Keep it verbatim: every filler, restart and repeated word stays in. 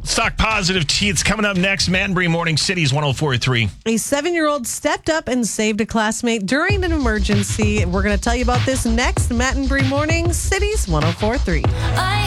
Stock Positive Tea. It's coming up next. Manbury Morning City's one oh four point three. A seven-year-old stepped up and saved a classmate during an emergency. We're going to tell you about this next. Manbury Morning City's one oh four point three.